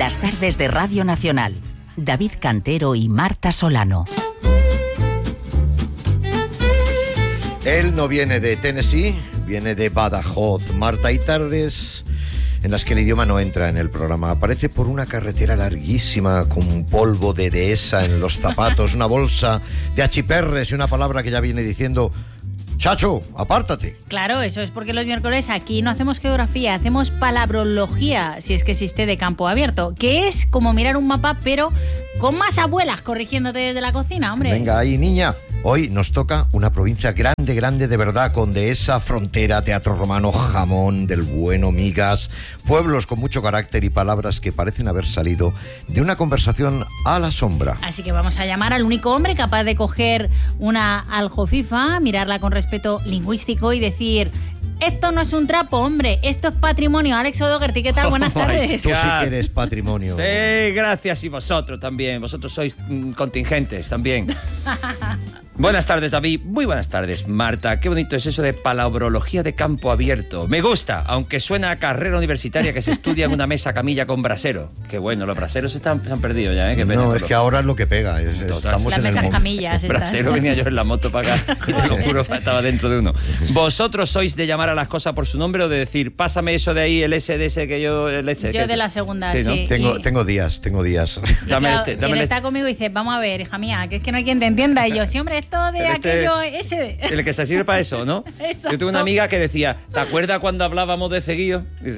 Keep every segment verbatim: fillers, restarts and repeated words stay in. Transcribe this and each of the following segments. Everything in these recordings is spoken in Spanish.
Las tardes de Radio Nacional. David Cantero y Marta Solano. Él no viene de Tennessee, viene de Badajoz. Marta, hay tardes en las que el idioma no entra en el programa. Aparece por una carretera larguísima con un polvo de dehesa en los zapatos, una bolsa de achiperres y una palabra que ya viene diciendo: Chacho, apártate. Claro, eso es porque los miércoles aquí no hacemos geografía, hacemos palabrología, si es que existe, de campo abierto, que es como mirar un mapa, pero con más abuelas corrigiéndote desde la cocina, hombre. Venga ahí, niña. Hoy nos toca una provincia grande, grande de verdad, con dehesa, frontera, teatro romano, jamón, del bueno, migas, pueblos con mucho carácter y palabras que parecen haber salido de una conversación a la sombra. Así que vamos a llamar al único hombre capaz de coger una aljofifa, mirarla con respeto lingüístico y decir: esto no es un trapo, hombre, esto es patrimonio. Alex O'Doherty, ¿qué tal? Buenas tardes. Tú sí que eres patrimonio. Sí, gracias, y vosotros también. Vosotros sois mm, contingentes también. Buenas tardes, David. Muy buenas tardes, Marta. Qué bonito es eso de palabrología de campo abierto. Me gusta, aunque suena a carrera universitaria que se estudia en una mesa camilla con brasero. Qué bueno, los braseros se, están, se han perdido ya, ¿eh? Qué pena, no, es lo... que ahora es lo que pega. Es, estamos Las en mesas el camillas. El brasero venía yo en la moto para acá y te lo juro, estaba dentro de uno. ¿Vosotros sois de llamar a las cosas por su nombre o de decir: pásame eso de ahí, el ese de ese que yo... El ese, yo que... de la segunda, sí, sí. ¿no? Tengo, y... tengo días, tengo días. Y Dame claro, este, dame él el está este. conmigo y dice: vamos a ver, hija mía, que es que no hay quien te entienda. Y yo, sí, hombre, esto de El este- aquello, ese... El que se sirve para eso, ¿no? Exacto. Yo tuve una amiga que decía: ¿te acuerdas cuando hablábamos de ceguillo? ¿Eh?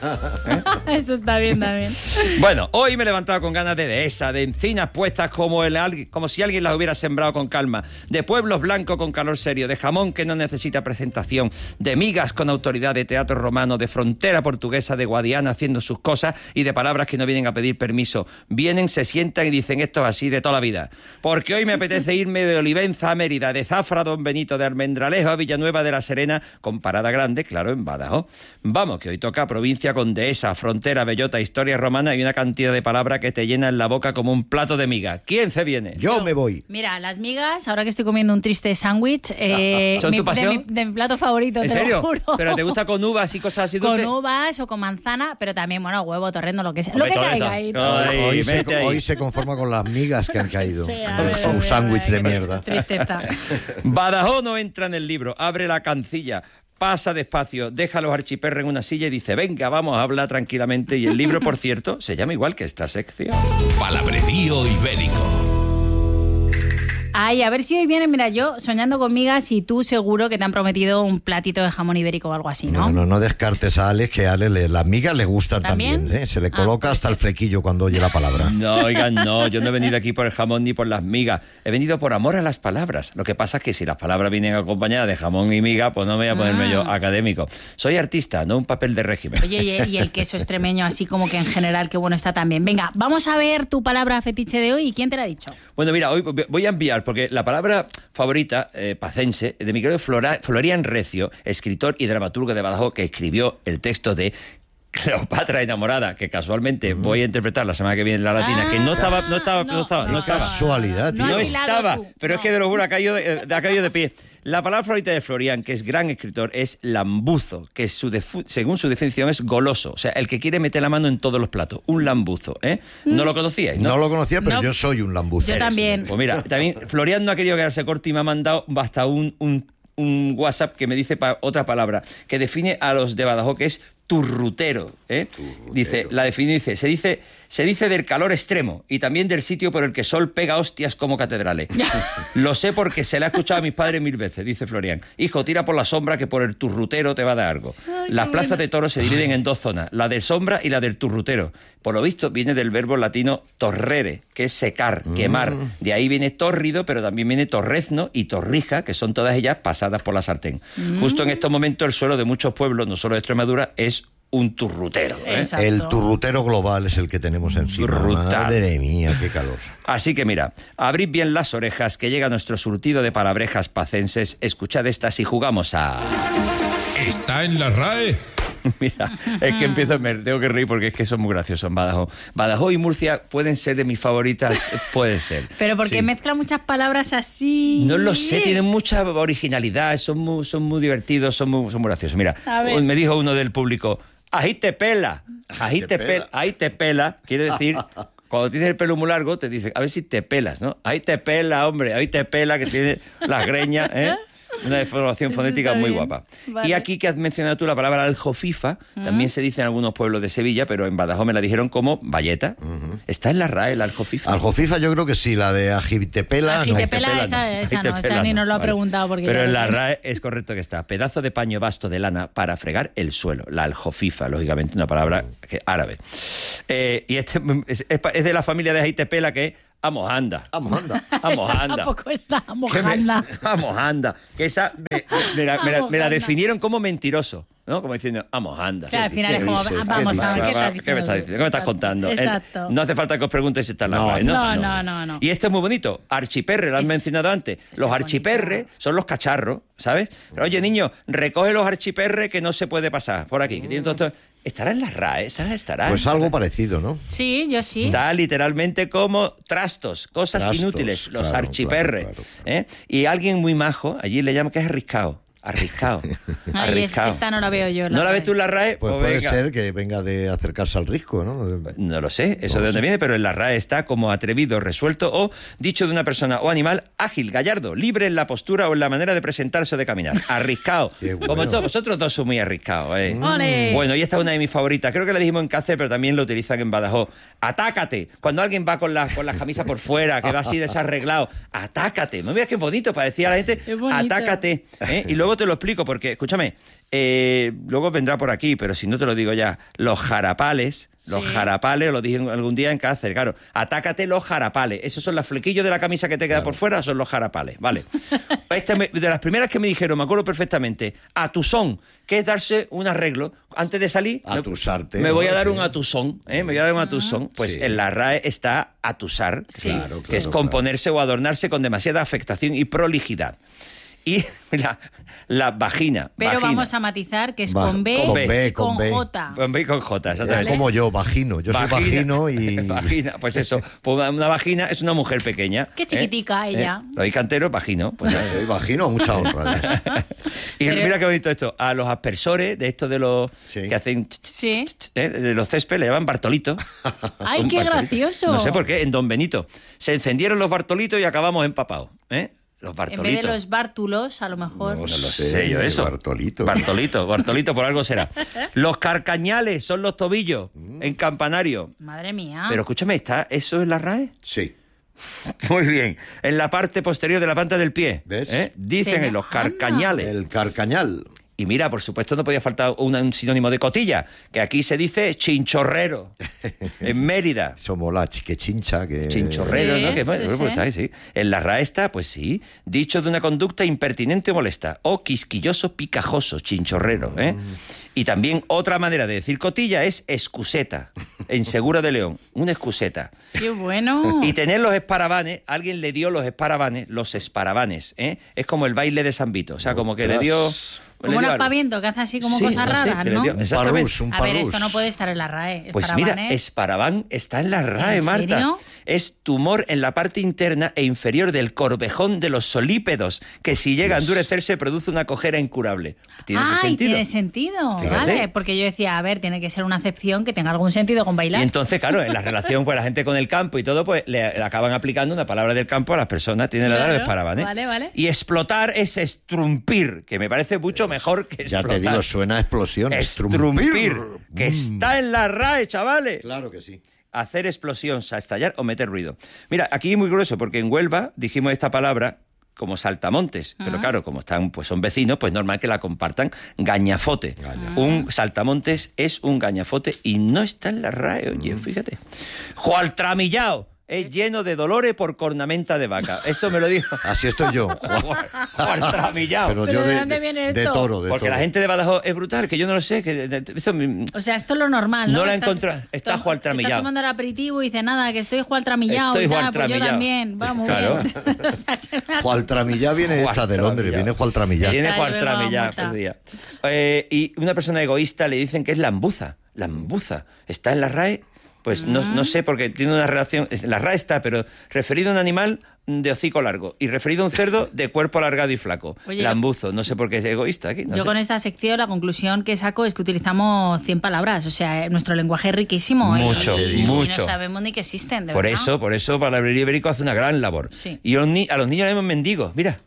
Eso está bien también. Bueno, hoy me he levantado con ganas de dehesa, de encinas puestas como, el, como si alguien las hubiera sembrado con calma, de pueblos blancos con calor serio, de jamón que no necesita presentación, de migas con autoridad, de teatro romano, de frontera portuguesa, de Guadiana haciendo sus cosas y de palabras que no vienen a pedir permiso. Vienen, se sientan y dicen: esto es así de toda la vida. Porque hoy me apetece irme de Olivenza a Mérida, de Zafra a Don Benito, de Almendralejo a Villanueva de la Serena, con parada grande, claro, en Badajoz. Vamos, que hoy toca provincia con dehesa, frontera, bellota, historia romana y una cantidad de palabras que te llenan la boca como un plato de miga. ¿Quién se viene? Yo me voy. Mira, las migas, ahora que estoy comiendo un triste sándwich, eh, ¿Son mi- tu pasión? De, mi, de mi plato favorito, ¿En te serio? lo juro. ¿Pero te gusta con uvas y cosas así Con dulces? uvas o con manzana, pero también, bueno, huevo, torrendo, lo que sea. Hombre, lo que todo caiga eso. ahí. Todo. Ay, Hoy se, vete ahí. hoy se conforma con las migas que han caído. Sí, a Con ver, su a ver, sándwich a ver, de mierda. Tristeza. Badajoz no entra en el libro, abre la cancilla, pasa despacio, deja los archiperros en una silla y dice: venga, vamos a hablar tranquilamente. Y el libro, por cierto, se llama igual que esta sección. Palabrerío ibérico. Ay, a ver si hoy viene, mira, yo soñando con migas y tú seguro que te han prometido un platito de jamón ibérico o algo así, ¿no? No, no, no descartes a Alex, que a Alex le- las migas le gustan ¿También? también. ¿eh? Se le Ah, coloca pues hasta sí. el flequillo cuando oye la palabra. No, oigan, no, yo no he venido aquí por el jamón ni por las migas. He venido por amor a las palabras. Lo que pasa es que si las palabras vienen acompañadas de jamón y miga, pues no me voy a ponerme Ah. yo académico. Soy artista, no un papel de régimen. Oye, y, y el queso extremeño, así como que en general, qué bueno está también. Venga, vamos a ver tu palabra fetiche de hoy. ¿Y quién te la ha dicho? Bueno, mira, hoy voy a enviar, porque la palabra favorita, eh, pacense, de mi querido Flora, Florian Recio, escritor y dramaturgo de Badajoz, que escribió el texto de Cleopatra enamorada, que casualmente mm. voy a interpretar la semana que viene en la latina, Ah, que no estaba, no estaba, no, no, estaba, no, no, estaba. Casualidad, tío. No No has hilado estaba, tú, pero no. es que de lo juro ha caído de, ha caído de pie. La palabra favorita de Florian, que es gran escritor, es lambuzo, que su defu- según su definición es goloso, o sea, el que quiere meter la mano en todos los platos, un lambuzo, ¿eh? ¿No lo conocíais? No, No, lo conocía, pero No. yo soy un lambuzo. Yo también. Pues mira, también Florian no ha querido quedarse corto y me ha mandado hasta un, un, un WhatsApp que me dice pa- otra palabra, que define a los de Badajoz, que es turrutero, ¿eh? Turrutero. Dice, la definición dice, se dice, se dice del calor extremo y también del sitio por el que sol pega hostias como catedrales. Lo sé porque se le ha escuchado a mis padres mil veces, dice Florian. Hijo, tira por la sombra que por el turrutero te va a dar algo. Ay, Las qué plazas bueno. de toros se dividen en dos zonas, la de sombra y la del turrutero. Por lo visto viene del verbo latino torrere, que es secar, quemar. De ahí viene tórrido, pero también viene torrezno y torrija, que son todas ellas pasadas por la sartén. Justo en estos momentos el suelo de muchos pueblos, no solo de Extremadura, es un turrutero, ¿eh? Exacto. El turrutero global es el que tenemos encima. Brutal. Madre mía, qué calor. Así que mira, abrid bien las orejas, que llega nuestro surtido de palabrejas pacenses. Escuchad estas y jugamos a... ¿Está en la RAE? Mira, es que empiezo, me tengo que reír porque es que son muy graciosos en Badajoz. Badajoz y Murcia pueden ser de mis favoritas, pueden ser. Pero porque Sí. mezcla muchas palabras así. No lo sé, tienen mucha originalidad, son muy, son muy divertidos, son muy, son muy graciosos. Mira, A ver. me dijo uno del público: agite pela. ahí te, Te pela. pela. ahí te pela, quiere decir, cuando tienes el pelo muy largo, te dice, a ver si te pelas, ¿no? Ahí te pela, hombre, ahí te pela, que tiene las greñas, ¿eh? Una deformación Eso fonética está muy bien. guapa. Vale. Y aquí que has mencionado tú la palabra aljofifa, también se dice en algunos pueblos de Sevilla, pero en Badajoz me la dijeron como valleta. Está en la R A E la aljofifa. Aljofifa yo creo que sí, la de Agitepela no. Agitepela. Agitepela, esa- esa no, Agitepela esa ni no. nos lo ha Vale. preguntado porque Pero ya en lo la tiene. R A E es correcto que está. Pedazo de paño vasto de lana para fregar el suelo. La aljofifa, lógicamente, una palabra que- árabe. Eh, y este es, es de la familia de Agitepela, que es Vamos, anda. Vamos, anda. Vamos, Esa anda. tampoco está Que me- mojanda. Vamos, anda. Que esa me, me la, me la- Vamos, me la anda. definieron como mentiroso, ¿no? Como diciendo, vamos, anda. Claro, al final es ¿Qué como, dices? ah, ¿Qué vamos a ver dices? qué estás ¿Qué me diciendo. estás diciendo? ¿Qué me estás Exacto, contando? El- Exacto. no hace falta que os pregunte si está en la No, R A E, ¿no? No, no, no, no. Y este es muy bonito. Archiperre, lo has Es- mencionado antes. es Los bonito. archiperres son los cacharros, ¿sabes? Pero, oye, niño, recoge los archiperres que no se puede pasar por aquí. Que tienen todo esto. ¿Estará en la R A E? ¿Esa estará? Pues algo parecido, ¿no? Sí, yo sí. Está literalmente como trastos, cosas Trastos, inútiles, los claro, archiperres. claro, claro, ¿eh? Y alguien muy majo allí le llama que es arriscado. Arriscado. Ay, es- arriscado. esta no la veo yo. ¿No la ves tú en la R A E? Pues Pues puede venga. ser que venga de acercarse al risco, ¿no? No lo sé, eso de dónde viene, pero en la R A E está como atrevido, resuelto o dicho de una persona o animal ágil, gallardo, libre en la postura o en la manera de presentarse o de caminar. Arriscado. Qué bueno. Como todos, vosotros dos sois muy arriscados. ¿eh? ¡Ole! Bueno, y esta es una de mis favoritas. Creo que la dijimos en Cáceres, pero también lo utilizan en Badajoz. Atácate. Cuando alguien va con la, con la camisa por fuera, que va así desarreglado, atácate. No veas qué bonito para decir a la gente, Qué bonito. atácate. ¿eh? Y luego te lo explico, porque, escúchame, eh, luego vendrá por aquí, pero si no te lo digo ya, los jarapales, los Sí. jarapales, lo dije algún día en Cáceres, claro, atácate los jarapales. Esos son los flequillos de la camisa que te queda por fuera, son los jarapales, vale. Este me- de las primeras que me dijeron, me acuerdo perfectamente, atusón, que es darse un arreglo. Antes de salir, me- Atusarte, me voy a ¿no? dar Sí. un atusón, ¿eh? me voy a dar un atusón. Pues Sí. en la R A E está atusar, Sí. Claro, que es claro, componerse o adornarse con demasiada afectación y prolijidad. Y la, la vagina. Pero vagina. vamos a matizar que es Va- con B, con B, y con con B. J. Con B y con J, Es exactamente. como yo, vagino. Yo soy Vagina. vagino y... Vagina, pues eso. Pues una, una vagina es una mujer pequeña. Qué chiquitica ¿eh? ella. ¿Eh? David Cantero, vagino. Pues nada. Soy vagino a mucha honra. Y Pero- mira qué bonito esto. A los aspersores de estos de los Sí. que hacen Sí. ¿eh? de los césped le llaman Bartolito. ¡Ay, Un qué Bartolito. gracioso! No sé por qué, en Don Benito. Se encendieron los Bartolitos y acabamos empapados. ¿eh? Los En Bartolitos. vez de los bártulos, a lo mejor. No No lo sé, sé yo eso. Bartolito. Bartolito, Bartolito por algo será. Los carcañales son los tobillos Mm. en campanario. Madre mía. Pero escúchame, ¿está eso en la R A E? Sí. Muy bien. En la parte posterior de la planta del pie. ¿Ves? ¿eh? Dicen Se en los llama. carcañales. El carcañal. Y mira, por supuesto, no podía faltar un, un sinónimo de cotilla, que aquí se dice chinchorrero. En Mérida. Somos la chique chincha que... Chinchorrero, Sí, ¿no? Que, bueno, sí, pues sí. está ahí, sí. En la R A E está, pues sí. Dicho de una conducta impertinente o molesta. O quisquilloso, picajoso, chinchorrero. ¿eh? Y también otra manera de decir cotilla es excuseta. En Segura de León. Una excuseta. ¡Qué bueno! Y tener los esparabanes, alguien le dio los esparabanes, los esparabanes, ¿eh? Es como el baile de San Vito. O sea, como que le dio. Como le un dio algo. aspaviento que hace así como Sí, cosas no sé, raras, que le ¿no? dio- Un Exactamente. parrús, un A ver, parrús. esto no puede estar en la R A E. Pues mira, Esparabanes. Esparabán está en la R A E, ¿En Marta. serio? Es tumor en la parte interna e inferior del corvejón de los solípedos, que si llega a endurecerse produce una cojera incurable. ¿Tiene ese Ay, sentido? tiene sentido, Fíjate. vale. Porque yo decía, a ver, tiene que ser una acepción que tenga algún sentido con bailar. Y entonces, claro, en la relación con la gente con el campo y todo, pues le, le acaban aplicando una palabra del campo a las personas. Tiene la edad de Claro, esparaban, ¿eh? vale, vale. Y explotar es estrumpir, que me parece mucho mejor que Ya explotar. te digo, suena a explosión. Estrumpir, que Mm. está en la R A E, chavales. Claro que sí. Hacer explosión, sa- estallar o meter ruido. Mira, aquí es muy grueso, porque en Huelva dijimos esta palabra como saltamontes, pero claro, como están, pues son vecinos, pues normal que la compartan. Gañafote. Un saltamontes es un gañafote y no está en la R A E, oye, fíjate. Jualtramillao es lleno de dolores por cornamenta de vaca. Eso me lo dijo. Así estoy yo. Jualtramillao. Pero, ¿Pero yo de de, dónde viene de esto? toro, de Porque toro. la gente de Badajoz es brutal, que yo no lo sé, que de- de- eso me- O sea, esto es lo normal, ¿no? No la Estás- encontré- está tom- jualtramillao. Estás tomando el aperitivo y dice nada, que estoy jualtramillao Estoy y tal, pues yo jualtramillao. también. Vamos, Claro. bien. O sea, que- Jualtramillá viene esta de Londres, viene Jualtramillá. Viene Ay, Juan me Tramillá va a por día. Eh, y una persona egoísta le dicen que es lambuza. Lambuza. Está en la R A E. Pues no, no sé, porque tiene una relación... La R A E está, pero referido a un animal de hocico largo y referido a un cerdo de cuerpo alargado y flaco. Oye, Lambuzo, no sé por qué es egoísta aquí. No yo sé. con esta sección la conclusión que saco es que utilizamos cien palabras, o sea, nuestro lenguaje es riquísimo. Mucho, y, y mucho. no sabemos ni que existen, de Por verdad. eso, por eso Palabrería Ibérico hace una gran labor. Sí. Y a los, ni- a los niños le llaman mendigos, mira.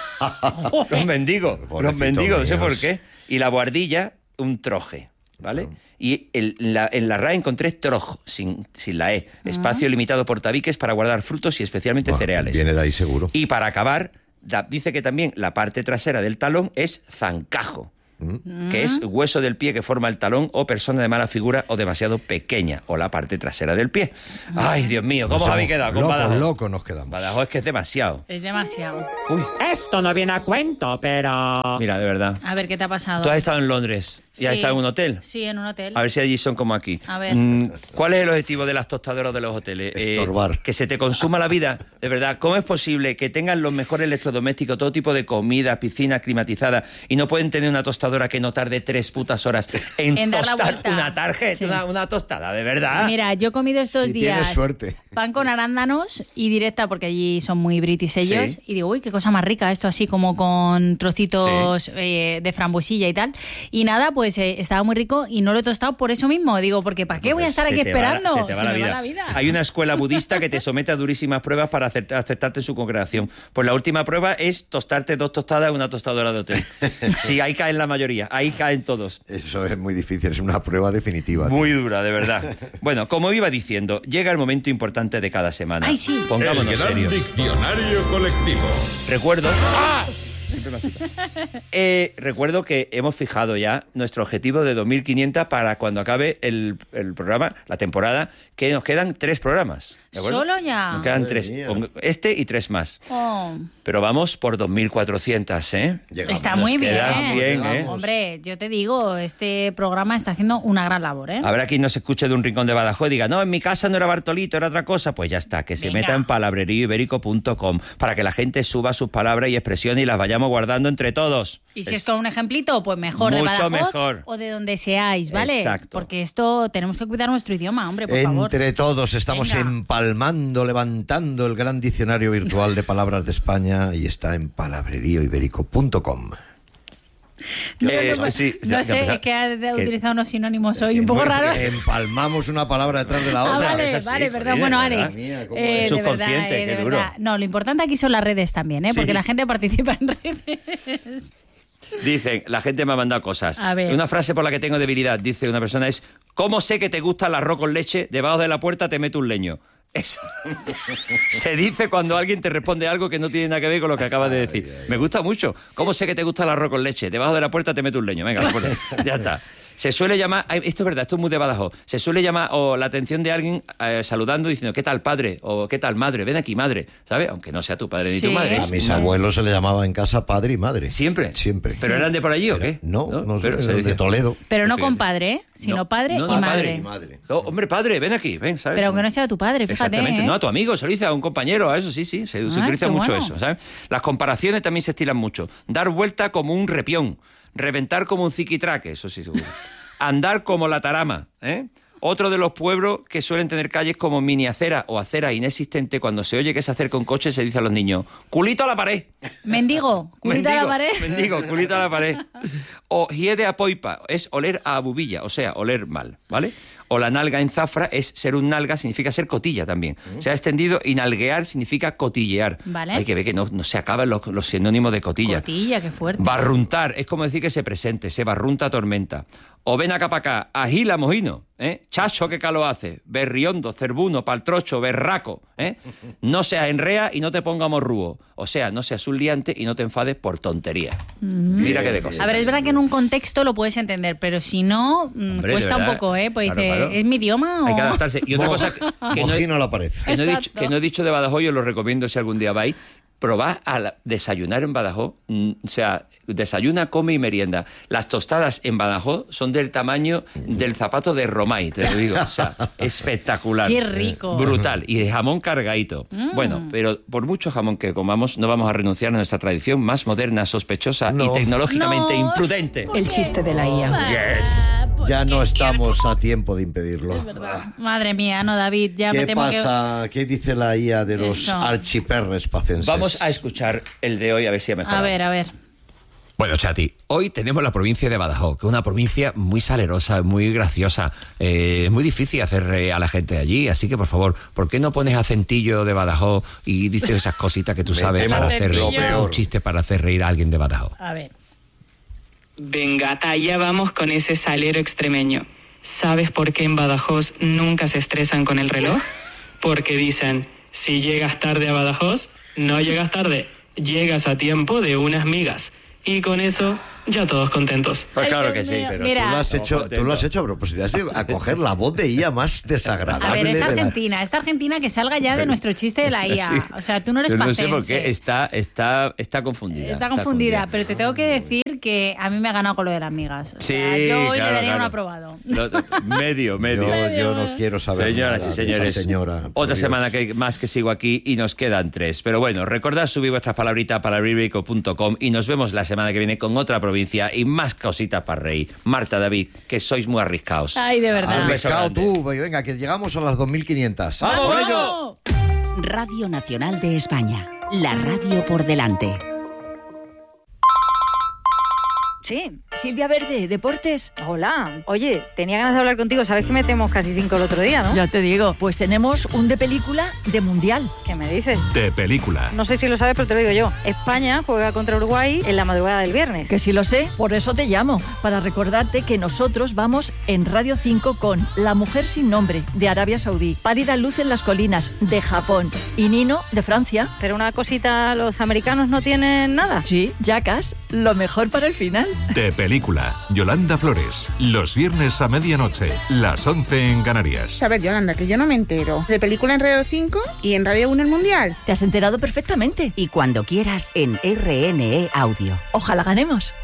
Los mendigos, los Pobrecitos mendigos, no sé míos. por qué. Y la buhardilla, un troje, ¿vale? Y el- la- en la R A E encontré troj, sin, sin la E. Espacio limitado por tabiques para guardar frutos y especialmente Bueno, cereales. viene de ahí seguro. Y para acabar, da- dice que también la parte trasera del talón es zancajo, que es hueso del pie que forma el talón o persona de mala figura o demasiado pequeña, o la parte trasera del pie. Ay, Dios mío, ¿cómo os habéis quedado con locos, Badajoz? locos nos quedamos. Badajoz es que es demasiado. Es demasiado. Esto no viene a cuento, pero... Mira, de verdad. A ver, ¿qué te ha pasado? Tú has estado en Londres y has Sí. estado en un hotel. Sí, en un hotel. A ver si allí son como aquí. A ver. Mm, ¿Cuál es el objetivo de las tostadoras de los hoteles? Eh, Estorbar. que se te consuma la vida. De verdad, ¿cómo es posible que tengan los mejores electrodomésticos, todo tipo de comida, piscinas climatizadas, y no pueden tener una tostadora que no tarde tres putas horas en, En dar la tostar vuelta. una tarjeta, Sí. una, una tostada, de verdad? Mira, yo he comido estos Si días tienes suerte. pan con arándanos y directa, porque allí son muy british ellos, Sí. y digo, uy, qué cosa más rica esto, así como con trocitos eh, de frambuesilla y tal. Y nada, pues eh, estaba muy rico y no lo he tostado por eso mismo. Digo, porque ¿para qué voy a estar Se aquí te va la- esperando? se te va Se la me vida. va la vida. Hay una escuela budista que te somete a durísimas pruebas para acepta- aceptarte en su congregación. Pues la última prueba es tostarte dos tostadas en una tostadora de hotel. Sí, ahí caen la mayoría, ahí caen todos. Eso es muy difícil, es una prueba definitiva. Muy dura, de verdad. Bueno, como iba diciendo, llega el momento importante de cada semana. Ay, sí. Pongámonos El gran serios. diccionario colectivo. Recuerdo... ¡Ah! Siempre me asusta. Eh, recuerdo que hemos fijado ya nuestro objetivo de dos mil quinientos para cuando acabe el, el programa, la temporada, que nos quedan tres programas. ¿de acuerdo? ¿Solo ya? Nos quedan Madre tres. mía. Con este y tres más. Oh, Pero vamos por dos mil cuatrocientos, ¿eh? Llegamos. está Nos muy bien. queda bien, ¿eh? Hombre, yo te digo, este programa está haciendo una gran labor, ¿eh? Habrá quien nos escuche de un rincón de Badajoz y diga, no, en mi casa no era Bartolito, era otra cosa. Pues ya está, que se Venga. meta en palabrerío ibérico punto com para que la gente suba sus palabras y expresiones y las vayamos guardando entre todos. Y si es con un ejemplito, pues mejor de Mucho Badajoz mejor. o de donde seáis, ¿vale? Exacto. Porque esto tenemos que cuidar nuestro idioma, hombre, por favor. Entre todos estamos Venga. empalmando, levantando el gran diccionario virtual de palabras de España y está en palabrerío ibérico punto com. Eh, sí, No ya- sé, ya es que ha que- utilizado unos sinónimos hoy un poco Bueno, raros. Empalmamos una palabra detrás de la Ah, otra. vale, es así, vale, joder, perdón. Bueno, de verdad. Alex, Mía, cómo eh, es. de Subconsciente, verdad, eh, de qué duro. verdad. No, lo importante aquí son las redes también, ¿eh? Porque Sí. la gente participa en redes. Dicen, la gente me ha mandado cosas. A ver. Una frase por la que tengo debilidad, dice una persona, es ¿cómo sé que te gusta el arroz con leche? Debajo de la puerta te meto un leño. Eso se dice cuando alguien te responde algo que no tiene nada que ver con lo que acabas de decir. Me gusta mucho. ¿Cómo sé que te gusta el arroz con leche? Debajo de la puerta te meto un leño. Venga, pues, ya está. Se suele llamar, ay, esto es verdad, esto es muy de Badajoz, se suele llamar o la atención de alguien eh, saludando diciendo ¿qué tal padre? O ¿qué tal madre? Ven aquí madre, ¿sabes? Aunque no sea tu padre ni Sí. tu madre. A es- mis abuelos se le llamaba en casa padre y madre. ¿Siempre? Siempre. ¿Pero eran de por allí o qué? No, no, Pero sé, se de dice- Toledo. Pero no Pues con fíjate. padre, ¿eh? Sino No, padre no, y no, madre. padre y madre. Oh, hombre, padre, ven aquí, ven, ¿sabes? Pero aunque no sea tu padre, fíjate. Exactamente. ¿eh? No, a tu amigo, se lo dice a un compañero, a eso sí, sí, se, se Ah, utiliza qué mucho bueno. eso, ¿sabes? Las comparaciones también se estilan mucho. Dar vuelta como un repión, reventar como un ziquitraque, eso sí seguro. Andar como la tarama, ¿eh? Otro de los pueblos que suelen tener calles como mini acera o acera inexistente, cuando se oye que se acerca un coche se dice a los niños, culito a la pared. Mendigo, culita a la Mendigo, pared. Mendigo, culito a la pared. O hiede a poipa, es oler a bubilla, o sea, oler mal, ¿vale? O la nalga en zafra es ser un nalga, significa ser cotilla también. Se ha extendido y nalguear significa cotillear. Vale. Hay que ver que no, no se acaban los, los sinónimos de cotilla. Cotilla, qué fuerte. Barruntar es como decir que se presente, se barrunta tormenta. O ven acá para acá, agila mojino, ¿eh? Chacho, qué calor hace. Berriondo, cerbuno, paltrocho, berraco, ¿eh? No seas enrea y no te ponga morrúo. O sea, no seas un liante y no te enfades por tontería. Mira qué de cosas. A ver, es verdad que en un contexto lo puedes entender, pero si no, mm, Hombre, de cuesta un verdad. poco, ¿eh? Pues Claro, dice, claro. ¿es mi idioma o...? Hay que adaptarse. Y otra cosa que, que no, he, Mojino a la pared. que no he dicho, Exacto. que no he dicho de Badajoz, yo lo recomiendo si algún día vais. Probad a la- desayunar en Badajoz, mm, o sea, desayuna, come y merienda. Las tostadas en Badajoz son del tamaño del zapato de Romay, te lo digo. O sea, espectacular. Qué rico. Brutal. Y de jamón cargadito. Bueno, pero por mucho jamón que comamos, no vamos a renunciar a nuestra tradición más moderna, sospechosa No. y tecnológicamente No. imprudente. El chiste de la I A. Yes. Ah, Ya no estamos a tiempo de impedirlo. Es verdad. Madre mía, no, David, ya ¿Qué me temo pasa? ¿Qué dice la I A de los Eso. archiperres pacenses? Vamos a escuchar el de hoy a ver si ha que... mejorado. A ver, a ver. Bueno, Chati, hoy tenemos la provincia de Badajoz, que es una provincia muy salerosa, muy graciosa. Eh, es muy difícil hacer reír a la gente de allí, así que, por favor, ¿por qué no pones acentillo de Badajoz y dices esas cositas que tú Me sabes temo para hacer reír? lo Que es un peor. chiste para hacer reír a alguien de Badajoz. A ver. Venga, allá vamos con ese salero extremeño. ¿Sabes por qué en Badajoz nunca se estresan con el reloj? Porque dicen, si llegas tarde a Badajoz, no llegas tarde, llegas a tiempo de unas migas. Y con eso, ya todos contentos. Pues Ay, claro Dios que sí. mío. Pero Mira. tú lo has hecho, Contento. tú lo has hecho a propósito. Has ido a coger la voz de I A más desagradable. A ver, es de la- Argentina. Esta Argentina que salga ya de nuestro chiste de la I A. Sí. O sea, tú no eres Yo no pacense. sé por qué está, está, está confundida. Está confundida, pero te tengo que decir que a mí me ha ganado con lo de las migas. O Sí, sea, yo hoy claro, le daría claro. un aprobado. Lo- medio, medio. Yo, yo no quiero saber Señoras nada y de señores, esa señora. por otra Dios. semana que, más que sigo aquí y nos quedan tres. Pero bueno, recordad subir vuestra palabrita para ribrico punto com y nos vemos la semana que viene con otra provincia y más cositas para reír. Marta, David, que sois muy arriscados. Ay, de verdad. Al Un beso pescado grande. tú, venga, que llegamos a las dos mil quinientas. ¡Vamos, ¡Por vamos! ello! Radio Nacional de España. La radio por delante. Sí. Silvia Verde, Deportes. Hola. Oye, tenía ganas de hablar contigo. Sabes que metemos casi cinco el otro día, ¿no? Ya te digo, pues tenemos un de película de Mundial. ¿Qué me dices? De película. No sé si lo sabes, pero te lo digo yo. España juega contra Uruguay en la madrugada del viernes. Que sí lo sé, por eso te llamo, para recordarte que nosotros vamos en Radio cinco con La mujer sin nombre, de Arabia Saudí, Pálida luz en las colinas, de Japón, y Nino, de Francia. Pero una cosita, los americanos no tienen nada. Sí, Jackass, lo mejor para el final. De película. Yolanda Flores. Los viernes a medianoche. Las once en Canarias. A ver, Yolanda, que yo no me entero. De película en Radio cinco y en Radio uno el Mundial. Te has enterado perfectamente. Y cuando quieras en R N E Audio. Ojalá ganemos.